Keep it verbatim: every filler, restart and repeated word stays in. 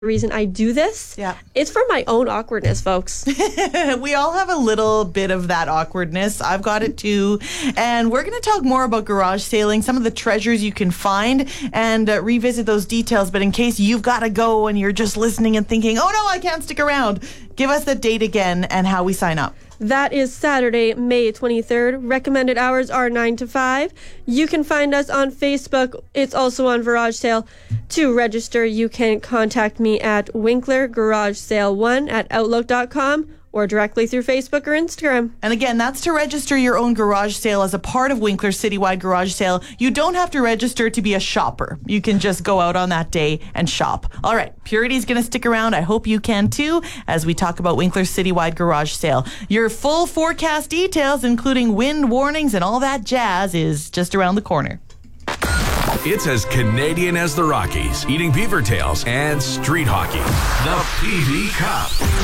reason I do this. Yeah. It's for my own awkwardness, folks. We all have a little bit of that awkwardness. I've got it too. And we're going to talk more about garage sailing, some of the treasures you can find, and uh, revisit those details. But in case you've got to go and you're just listening and thinking, oh no, I can't stick around, give us the date again and how we sign up. That is Saturday, May twenty-third. Recommended hours are nine to five. You can find us on Facebook. It's also on Garage Sale. To register, you can contact me at Winkler Garage Sale one at outlook dot com or directly through Facebook or Instagram. And again, that's to register your own garage sale as a part of Winkler's Citywide Garage Sale. You don't have to register to be a shopper. You can just go out on that day and shop. All right, Purity's going to stick around. I hope you can too as we talk about Winkler's Citywide Garage Sale. Your full forecast details, including wind warnings and all that jazz, is just around the corner. It's as Canadian as the Rockies, eating beaver tails and street hockey. The P V Cup.